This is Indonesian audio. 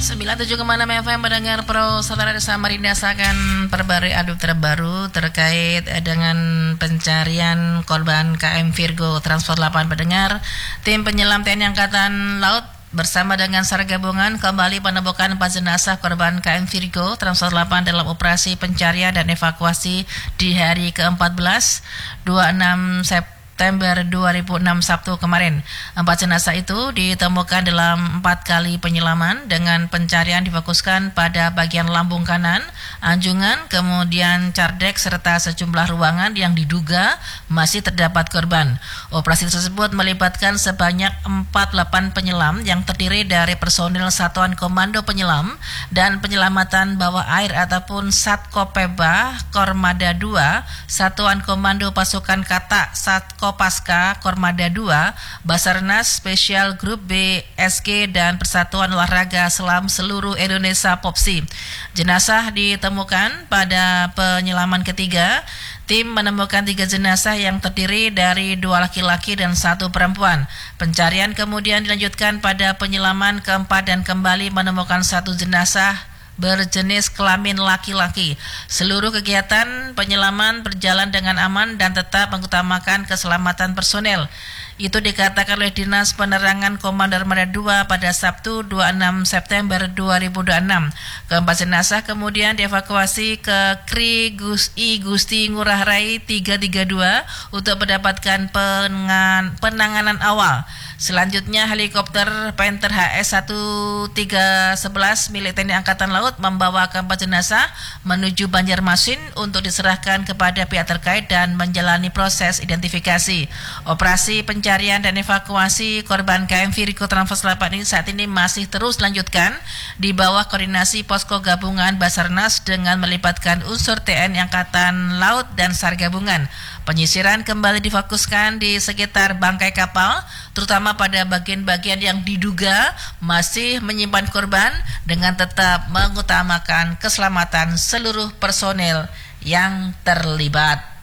97,6 FM mendengar Pro Saudara Samarinda akan perbarui update terbaru terkait dengan pencarian korban KM Virgo Transport 8 pendengar. Tim penyelam TNI Angkatan Laut bersama dengan SAR gabungan kembali menemukan 4 jenazah korban KM Virgo Transport 8 dalam operasi pencarian dan evakuasi di hari ke-14 26 September 2006 Sabtu kemarin. 4 jenazah itu ditemukan dalam 4 kali penyelaman dengan pencarian difokuskan pada bagian lambung kanan, anjungan, kemudian cardek serta sejumlah ruangan yang diduga masih terdapat korban. Operasi tersebut melibatkan sebanyak 48 penyelam yang terdiri dari personil Satuan Komando Penyelam dan Penyelamatan Bawah Air ataupun Satkopeba Kormada 2, Satuan Komando Pasukan Kata Kopaska Kormada 2, Basarnas Special Group B, SG, dan Persatuan Olahraga Selam Seluruh Indonesia POPSI. Jenazah ditemukan pada penyelaman ketiga. Tim menemukan 3 jenazah yang terdiri dari 2 laki-laki dan 1 perempuan. Pencarian kemudian dilanjutkan pada penyelaman keempat dan kembali menemukan 1 jenazah berjenis kelamin laki-laki. Seluruh kegiatan penyelaman berjalan dengan aman dan tetap mengutamakan keselamatan personel. Itu dikatakan oleh Dinas Penerangan Komando Armada 2 pada Sabtu 26 September 2026. Keempat jenazah kemudian dievakuasi ke KRI Gusti Ngurah Rai 332 untuk mendapatkan penanganan awal. Selanjutnya helikopter Panther HS-1311 milik TNI Angkatan Laut membawa keempat jenazah menuju Banjarmasin untuk diserahkan kepada pihak terkait dan menjalani proses identifikasi. Operasi pencarian dan evakuasi korban KM Virgo Transport 8 ini saat ini masih terus dilanjutkan di bawah koordinasi Posko Gabungan Basarnas dengan melibatkan unsur TNI Angkatan Laut dan SAR gabungan. Penyisiran kembali difokuskan di sekitar bangkai kapal, terutama pada bagian-bagian yang diduga masih menyimpan korban dengan tetap mengutamakan keselamatan seluruh personel yang terlibat.